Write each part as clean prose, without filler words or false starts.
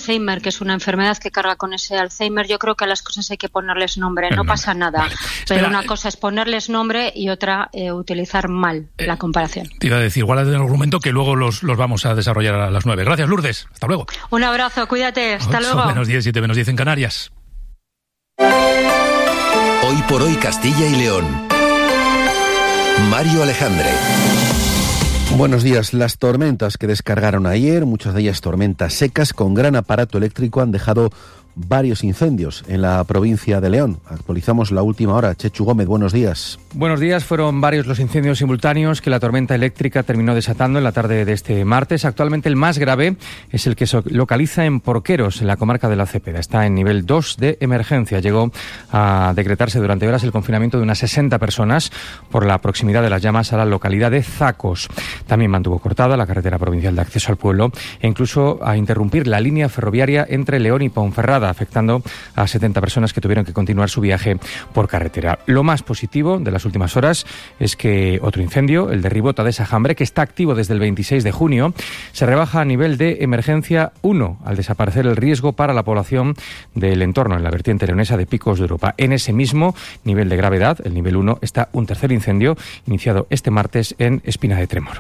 Alzheimer, que es una enfermedad que carga con ese Alzheimer, yo creo que a las cosas hay que ponerles nombre, no pasa nada. Pero una cosa es ponerles nombre y otra utilizar mal la comparación. Te iba a decir, igual en algún momento que luego los vamos a desarrollar a las 9. Gracias, Lourdes. Hasta luego. Un abrazo, cuídate. Hasta luego. 8:10, 7:10 en Canarias. Hoy por hoy Castilla y León. Mario Alejandre. Buenos días. Las tormentas que descargaron ayer, muchas de ellas tormentas secas con gran aparato eléctrico, han dejado varios incendios en la provincia de León. Actualizamos la última hora. Chechu Gómez, buenos días. Buenos días. Fueron varios los incendios simultáneos que la tormenta eléctrica terminó desatando en la tarde de este martes. Actualmente el más grave es el que se localiza en Porqueros, en la comarca de la Cepeda. Está en nivel 2 de emergencia. Llegó a decretarse durante horas el confinamiento de unas 60 personas por la proximidad de las llamas a la localidad de Zacos. También mantuvo cortada la carretera provincial de acceso al pueblo e incluso a interrumpir la línea ferroviaria entre León y Ponferrada, afectando a 70 personas que tuvieron que continuar su viaje por carretera. Lo más positivo de las últimas horas es que otro incendio, el de Ribota de Sajambre, que está activo desde el 26 de junio, se rebaja a nivel de emergencia 1 al desaparecer el riesgo para la población del entorno en la vertiente leonesa de Picos de Europa. En ese mismo nivel de gravedad, el nivel 1, está un tercer incendio iniciado este martes en Espina de Tremor.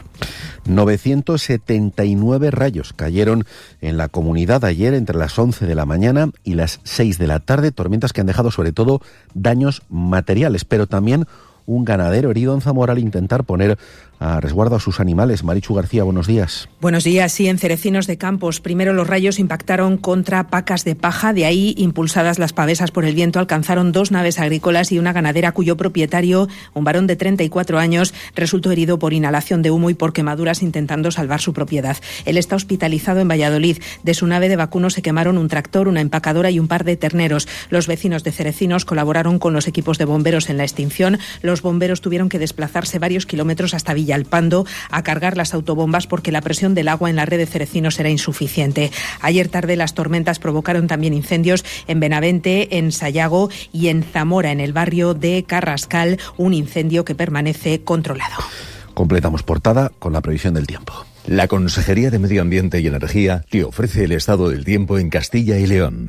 979 rayos cayeron en la comunidad ayer entre las 11 de la mañana y las 6 de la tarde, tormentas que han dejado sobre todo daños materiales, pero también un ganadero herido en Zamora al intentar poner a resguardo a sus animales. Marichu García, buenos días. Buenos días. Sí, en Cerecinos de Campos. Primero los rayos impactaron contra pacas de paja, de ahí, impulsadas las pavesas por el viento, alcanzaron 2 naves agrícolas y una ganadera cuyo propietario, un varón de 34 años, resultó herido por inhalación de humo y por quemaduras intentando salvar su propiedad. Él está hospitalizado en Valladolid. De su nave de vacuno se quemaron un tractor, una empacadora y un par de terneros. Los vecinos de Cerecinos colaboraron con los equipos de bomberos en la extinción. Los bomberos tuvieron que desplazarse varios kilómetros hasta Villalpando a cargar las autobombas porque la presión del agua en la red de Cerecinos era insuficiente. Ayer tarde las tormentas provocaron también incendios en Benavente, en Sayago y en Zamora, en el barrio de Carrascal, un incendio que permanece controlado. Completamos portada con la previsión del tiempo. La Consejería de Medio Ambiente y Energía te ofrece el estado del tiempo en Castilla y León.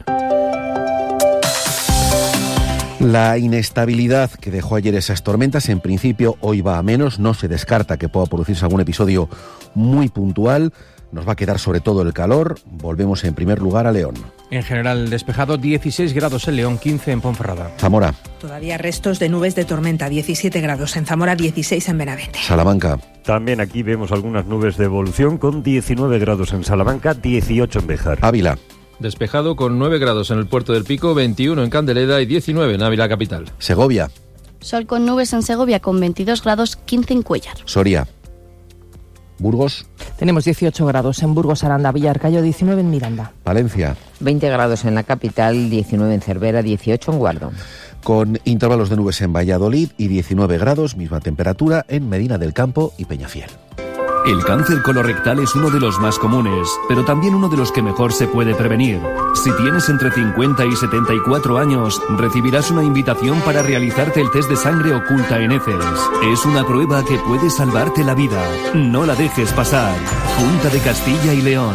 La inestabilidad que dejó ayer esas tormentas, en principio hoy va a menos, no se descarta que pueda producirse algún episodio muy puntual. Nos va a quedar sobre todo el calor. Volvemos en primer lugar a León. En general despejado, 16 grados en León, 15 en Ponferrada. Zamora. Todavía restos de nubes de tormenta, 17 grados en Zamora, 16 en Benavente. Salamanca. También aquí vemos algunas nubes de evolución con 19 grados en Salamanca, 18 en Béjar. Ávila. Despejado con 9 grados en el Puerto del Pico, 21 en Candeleda y 19 en Ávila capital. Segovia. Sol con nubes en Segovia con 22 grados, 15 en Cuéllar. Soria. Burgos. Tenemos 18 grados en Burgos, Aranda, Villarcayo, 19 en Miranda. Valencia. 20 grados en la capital, 19 en Cervera, 18 en Guardo. Con intervalos de nubes en Valladolid y 19 grados, misma temperatura en Medina del Campo y Peñafiel. El cáncer colorectal es uno de los más comunes, pero también uno de los que mejor se puede prevenir. Si tienes entre 50 y 74 años, recibirás una invitación para realizarte el test de sangre oculta en heces. Es una prueba que puede salvarte la vida. No la dejes pasar. Junta de Castilla y León.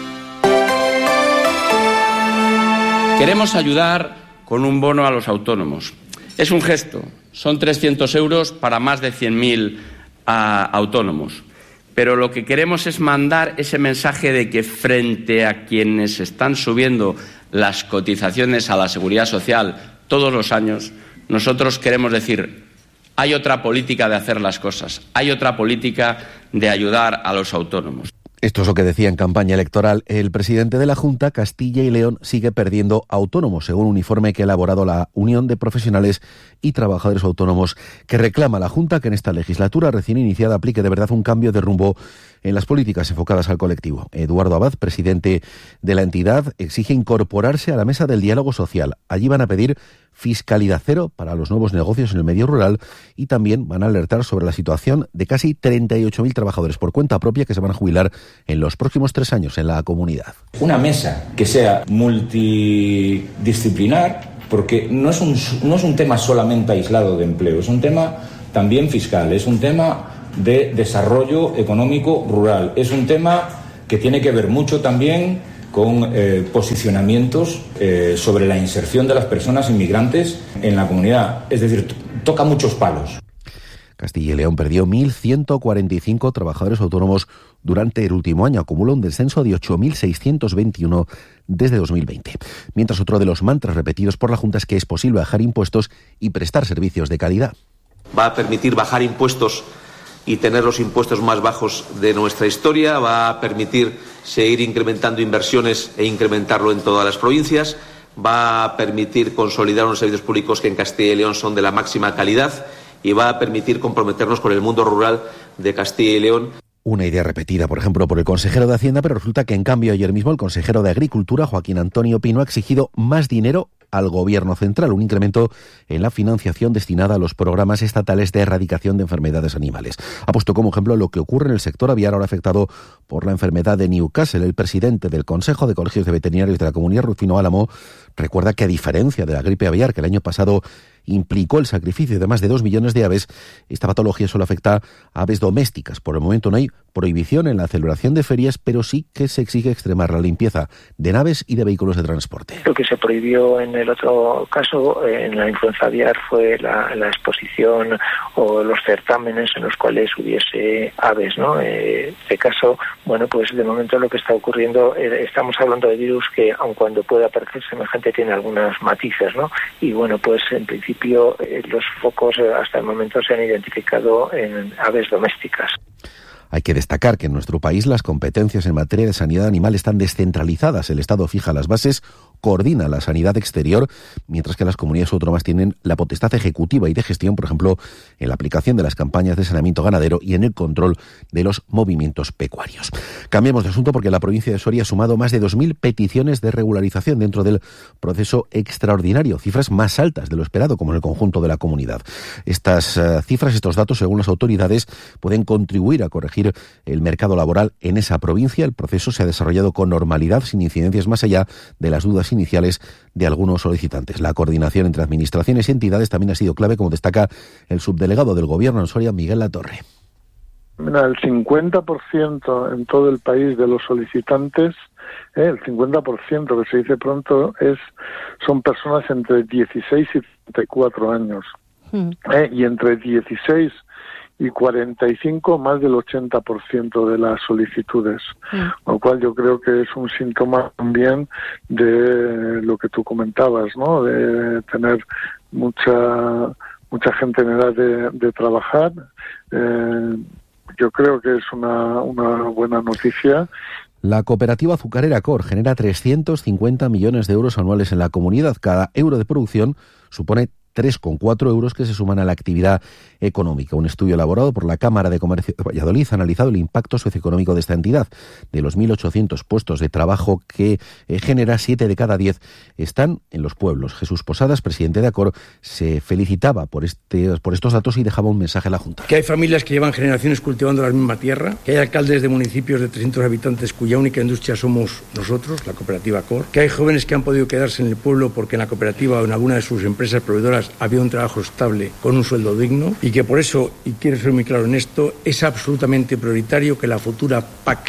Queremos ayudar con un bono a los autónomos. Es un gesto. Son 300 euros para más de 100.000 autónomos. Pero lo que queremos es mandar ese mensaje de que frente a quienes están subiendo las cotizaciones a la Seguridad Social todos los años, nosotros queremos decir, hay otra política de hacer las cosas, hay otra política de ayudar a los autónomos. Esto es lo que decía en campaña electoral el presidente de la Junta. Castilla y León sigue perdiendo autónomos, según un informe que ha elaborado la Unión de Profesionales y Trabajadores Autónomos, que reclama a la Junta que en esta legislatura recién iniciada aplique de verdad un cambio de rumbo en las políticas enfocadas al colectivo. Eduardo Abad, presidente de la entidad, exige incorporarse a la mesa del diálogo social. Allí van a pedir fiscalidad cero para los nuevos negocios en el medio rural y también van a alertar sobre la situación de casi 38.000 trabajadores por cuenta propia que se van a jubilar en los próximos 3 años en la comunidad. Una mesa que sea multidisciplinar, porque no es un tema solamente aislado de empleo, es un tema también fiscal, es un tema de desarrollo económico rural, es un tema que tiene que ver mucho también con posicionamientos sobre la inserción de las personas inmigrantes en la comunidad. Es decir, toca muchos palos. Castilla y León perdió 1.145 trabajadores autónomos durante el último año. Acumula un descenso de 8.621 desde 2020. Mientras otro de los mantras repetidos por la Junta es que es posible bajar impuestos y prestar servicios de calidad. Va a permitir bajar impuestos y tener los impuestos más bajos de nuestra historia. Va a permitir seguir incrementando inversiones e incrementarlo en todas las provincias. Va a permitir consolidar unos servicios públicos que en Castilla y León son de la máxima calidad. Y va a permitir comprometernos con el mundo rural de Castilla y León. Una idea repetida, por ejemplo, por el consejero de Hacienda, pero resulta que en cambio ayer mismo el consejero de Agricultura, Joaquín Antonio Pino, ha exigido más dinero al Gobierno central, un incremento en la financiación destinada a los programas estatales de erradicación de enfermedades animales. Ha puesto como ejemplo lo que ocurre en el sector aviar ahora afectado por la enfermedad de Newcastle. El presidente del Consejo de Colegios de Veterinarios de la Comunidad, Rufino Álamo, recuerda que a diferencia de la gripe aviar, que el año pasado implicó el sacrificio de más de 2 millones de aves, esta patología solo afecta a aves domésticas. Por el momento no hay prohibición en la celebración de ferias, pero sí que se exige extremar la limpieza de naves y de vehículos de transporte. Lo que se prohibió en el otro caso, en la influenza aviar, fue la exposición o los certámenes en los cuales hubiese aves, ¿no? Este caso, bueno, pues de momento lo que está ocurriendo, estamos hablando de virus que, aun cuando pueda parecer semejante, tiene algunos matices, ¿no? Y bueno, pues en principio los focos hasta el momento se han identificado en aves domésticas. Hay que destacar que en nuestro país las competencias en materia de sanidad animal están descentralizadas. El Estado fija las bases, coordina la sanidad exterior, mientras que las comunidades autónomas tienen la potestad ejecutiva y de gestión, por ejemplo, en la aplicación de las campañas de saneamiento ganadero y en el control de los movimientos pecuarios. Cambiemos de asunto porque la provincia de Soria ha sumado más de 2.000 peticiones de regularización dentro del proceso extraordinario, cifras más altas de lo esperado, como en el conjunto de la comunidad. Estas cifras, estos datos, según las autoridades, pueden contribuir a corregir el mercado laboral en esa provincia. El proceso se ha desarrollado con normalidad, sin incidencias más allá de las dudas iniciales de algunos solicitantes. La coordinación entre administraciones y entidades también ha sido clave, como destaca el subdelegado del Gobierno en Soria, Miguel Latorre. Mira, el 50% en todo el país de los solicitantes, el 50% que se dice pronto, son personas entre 16 y 34 años. Y entre 16 y 45, más del 80% de las solicitudes, lo cual yo creo que es un síntoma también de lo que tú comentabas, ¿no? De tener mucha gente en edad de trabajar. Yo creo que es una buena noticia. La cooperativa azucarera COR genera 350 millones de euros anuales en la comunidad. Cada euro de producción supone 3,4 euros que se suman a la actividad económica. Un estudio elaborado por la Cámara de Comercio de Valladolid ha analizado el impacto socioeconómico de esta entidad. De los 1.800 puestos de trabajo que genera, 7 de cada 10 están en los pueblos. Jesús Posadas, presidente de ACOR, se felicitaba por estos datos y dejaba un mensaje a la Junta. Que hay familias que llevan generaciones cultivando la misma tierra, que hay alcaldes de municipios de 300 habitantes cuya única industria somos nosotros, la cooperativa ACOR, que hay jóvenes que han podido quedarse en el pueblo porque en la cooperativa o en alguna de sus empresas proveedoras había un trabajo estable con un sueldo digno, y que por eso, y quiero ser muy claro en esto, es absolutamente prioritario que la futura PAC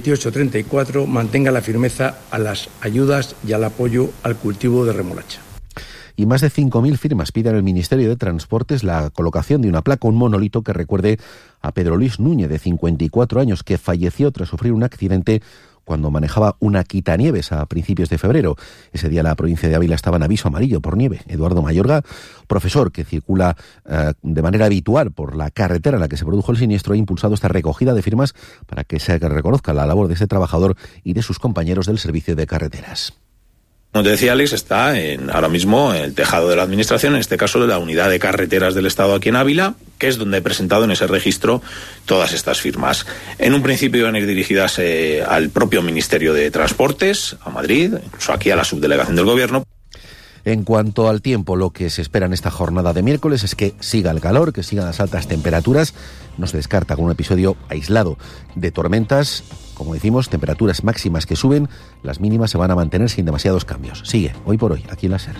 28-34 mantenga la firmeza a las ayudas y al apoyo al cultivo de remolacha. Y más de 5.000 firmas piden al Ministerio de Transportes la colocación de una placa, un monolito que recuerde a Pedro Luis Núñez, de 54 años, que falleció tras sufrir un accidente cuando manejaba una quitanieves a principios de febrero. Ese día la provincia de Ávila estaba en aviso amarillo por nieve. Eduardo Mayorga, profesor que circula de manera habitual por la carretera en la que se produjo el siniestro, ha impulsado esta recogida de firmas para que se reconozca la labor de este trabajador y de sus compañeros del servicio de carreteras. Como te decía, Alex, está ahora mismo en el tejado de la Administración, en este caso de la Unidad de Carreteras del Estado aquí en Ávila, que es donde he presentado en ese registro todas estas firmas. En un principio iban a ir dirigidas al propio Ministerio de Transportes, a Madrid, incluso aquí a la subdelegación del Gobierno. En cuanto al tiempo, lo que se espera en esta jornada de miércoles es que siga el calor, que sigan las altas temperaturas. No se descarta algún episodio aislado de tormentas. Como decimos, temperaturas máximas que suben, las mínimas se van a mantener sin demasiados cambios. Sigue, hoy por hoy, aquí en la SER.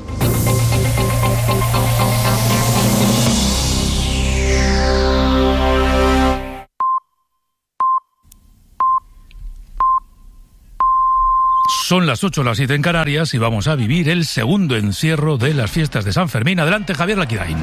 Son Son las 8, las 7 en Canarias y vamos a vivir el segundo encierro de las fiestas de San Fermín. Adelante, Javier Laquidain.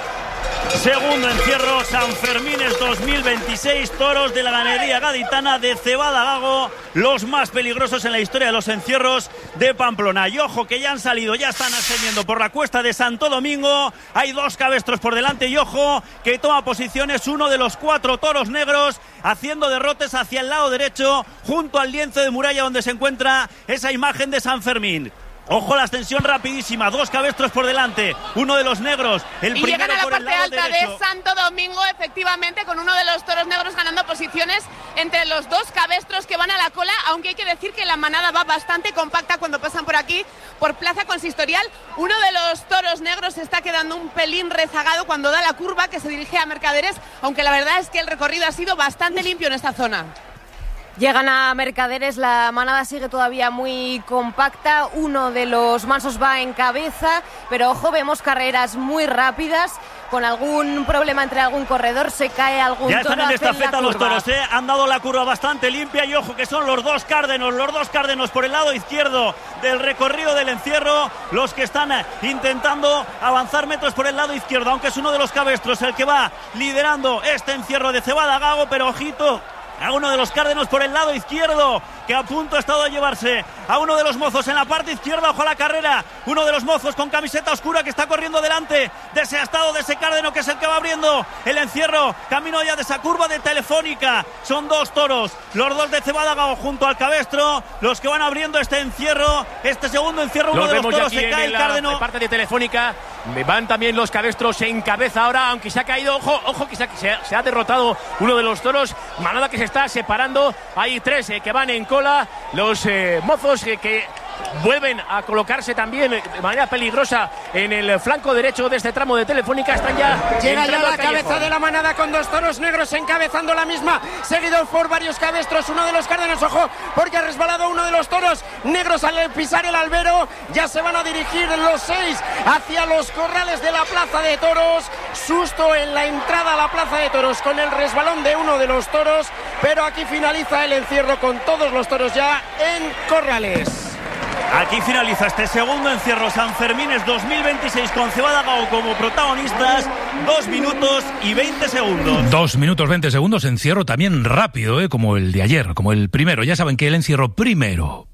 Segundo encierro, Sanfermines 2026, toros de la ganadería gaditana de Cebada Gago, los más peligrosos en la historia de los encierros de Pamplona. Y ojo que ya han salido, ya están ascendiendo por la cuesta de Santo Domingo, hay 2 cabestros por delante y ojo que toma posiciones uno de los 4 toros negros, haciendo derrotes hacia el lado derecho, junto al lienzo de muralla donde se encuentra esa imagen de San Fermín. Ojo la ascensión rapidísima, 2 cabestros por delante, uno de los negros, el primero llegan a la por el parte lado alta derecho. de Santo Domingo, efectivamente, con uno de los toros negros ganando posiciones entre los 2 cabestros que van a la cola, aunque hay que decir que la manada va bastante compacta cuando pasan por aquí, por Plaza Consistorial. Uno de los toros negros se está quedando un pelín rezagado cuando da la curva que se dirige a Mercaderes, aunque la verdad es que el recorrido ha sido bastante limpio en esta zona. Llegan a Mercaderes, la manada sigue todavía muy compacta, uno de los mansos va en cabeza, pero ojo, vemos carreras muy rápidas, con algún problema entre algún corredor, se cae algún toro. Ya están en estafeta los toros, han dado la curva bastante limpia y ojo que son los dos cárdenos por el lado izquierdo del recorrido del encierro, los que están intentando avanzar metros por el lado izquierdo, aunque es uno de los cabestros el que va liderando este encierro de Cebada Gago, pero ojito a uno de los cárdenos por el lado izquierdo, que a punto ha estado de llevarse a uno de los mozos en la parte izquierda. Ojo a la carrera, uno de los mozos con camiseta oscura que está corriendo delante de ese astado, de ese cárdeno, que es el que va abriendo el encierro, camino ya de esa curva de Telefónica. Son 2 toros, los 2 de Cebada Gago junto al cabestro, los que van abriendo este encierro, este segundo encierro. Uno de los toros se cae el cárdeno. En parte de Telefónica van también los cabestros en cabeza ahora, aunque se ha caído, ojo que se ha derrotado uno de los toros, manada que se está separando, hay 3 que van en cola, los mozos que vuelven a colocarse también de manera peligrosa en el flanco derecho de este tramo de Telefónica. Están ya llega ya la cabeza de la manada con 2 toros negros encabezando la misma, seguido por varios cabestros, uno de los cárdenos, ojo, porque ha resbalado uno de los toros negros al pisar el albero. Ya se van a dirigir los 6 hacia los corrales de la Plaza de Toros. Susto en la entrada a la Plaza de Toros con el resbalón de uno de los toros, pero aquí finaliza el encierro con todos los toros ya en corrales. Aquí finaliza este segundo encierro Sanfermines 2026 con Cebada Gago como protagonistas. 2 minutos y 20 segundos. 2 minutos 20 segundos, encierro también rápido, como el de ayer, como el primero. Ya saben que el encierro primero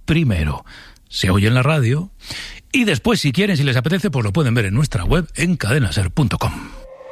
se oye en la radio y después, si quieren, si les apetece, pues lo pueden ver en nuestra web en cadenaser.com.